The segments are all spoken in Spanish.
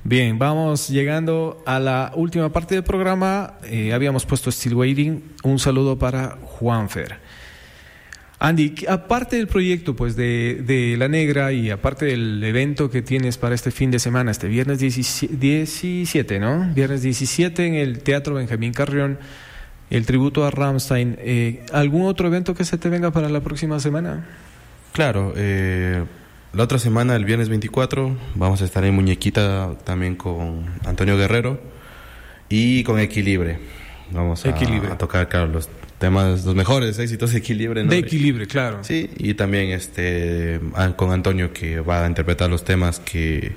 Bien, vamos llegando a la última parte del programa. Habíamos puesto Still Waiting. Un saludo para Juanfer. Andy, aparte del proyecto pues de La Negra y aparte del evento que tienes para este fin de semana, este viernes 17, ¿no? Viernes 17 en el Teatro Benjamín Carrión, el tributo a Rammstein. ¿Algún otro evento que se te venga para la próxima semana? Claro, la otra semana, el viernes 24, vamos a estar en Muñequita también con Antonio Guerrero y con Equilibre. Vamos a tocar, claro, los temas, los mejores éxitos de Equilibre, ¿no? De Equilibre, claro. Sí, y también con Antonio, que va a interpretar los temas que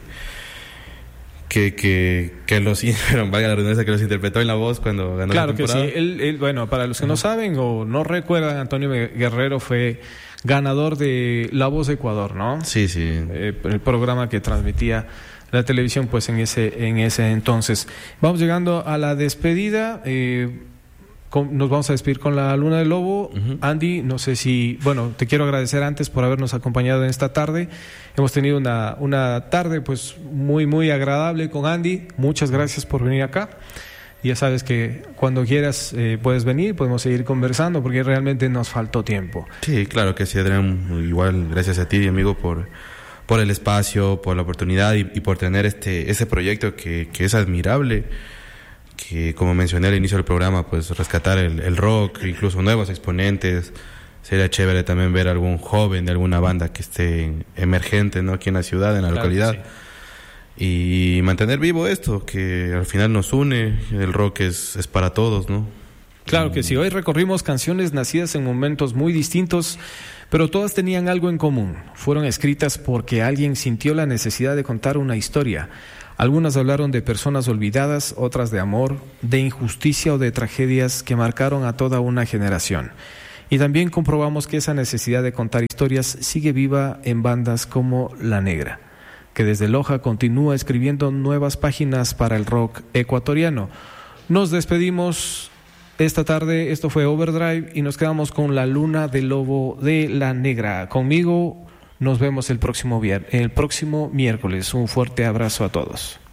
valga la redundancia, que los interpretó en La Voz cuando ganó la temporada. Claro que sí. Él, bueno, para los que no saben o no recuerdan, Antonio Guerrero fue ganador de La Voz de Ecuador, ¿no? Sí, sí. El programa que transmitía la televisión pues en ese entonces. Vamos llegando a la despedida. Nos vamos a despedir con la Luna del Lobo. Uh-huh. Andy, no sé si... Bueno, te quiero agradecer antes por habernos acompañado en esta tarde. Hemos tenido una tarde pues muy, muy agradable con Andy. Muchas gracias por venir acá. Ya sabes que cuando quieras puedes venir, podemos seguir conversando porque realmente nos faltó tiempo. Sí, claro que sí, Adrián. Igual, gracias a ti, amigo, por el espacio, por la oportunidad y por tener ese proyecto que es admirable. Que, como mencioné al inicio del programa, pues rescatar el rock, incluso nuevos exponentes. Sería chévere también ver algún joven de alguna banda que esté emergente, ¿no? Aquí en la ciudad, en la localidad. Sí. Y mantener vivo esto, que al final nos une. El rock es para todos, ¿no? Claro que sí. Hoy recorrimos canciones nacidas en momentos muy distintos, pero todas tenían algo en común. Fueron escritas porque alguien sintió la necesidad de contar una historia. Algunas hablaron de personas olvidadas, otras de amor, de injusticia o de tragedias que marcaron a toda una generación. Y también comprobamos que esa necesidad de contar historias sigue viva en bandas como La Negra, que desde Loja continúa escribiendo nuevas páginas para el rock ecuatoriano. Nos despedimos esta tarde, esto fue Overdrive y nos quedamos con La Luna del Lobo de La Negra. Conmigo nos vemos el próximo miércoles. Un fuerte abrazo a todos.